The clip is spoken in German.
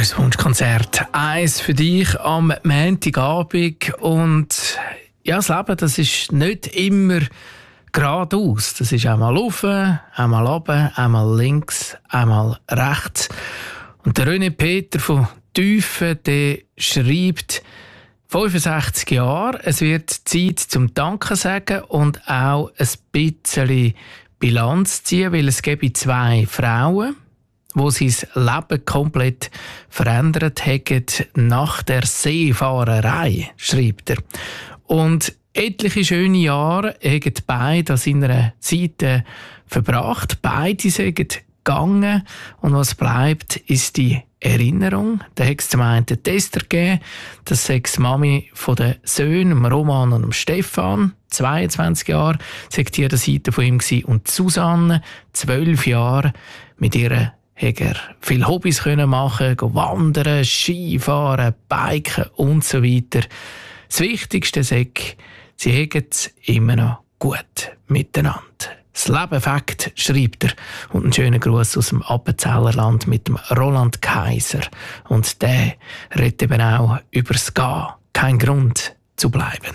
unser Wunschkonzert. Eins für dich am Montagabend. Und ja, das Leben, das ist nicht immer geradeaus. Das ist einmal rauf, einmal runter, einmal links, einmal rechts. Und der René Peter von Tüfen, der schreibt, 65 Jahre, es wird Zeit zum Danke sagen und auch ein bisschen Bilanz ziehen, weil es gäbe 2 Frauen, die sein Leben komplett verändert haben nach der Seefahrerei, schreibt er. Und etliche schöne Jahre haben beide an seiner Seite verbracht. Beide sind gegangen. Und was bleibt, ist die Erinnerung. Da hat es zum einen den Tester gegeben. Das ist die Mami von den Söhnen, Roman und Stefan, 22 Jahre. Sie war an der Seite von ihm. Und Susanne, 12 Jahre, mit ihrer hat er viele Hobbys machen, wandern, Skifahren, biken und so weiter. Das Wichtigste ist, sie haben es immer noch gut miteinander. Das Leben Fakt, schreibt er. Und einen schönen Gruß aus dem Appenzellerland mit dem Roland Kaiser. Und der redet eben auch über das Gehen. Kein Grund zu bleiben.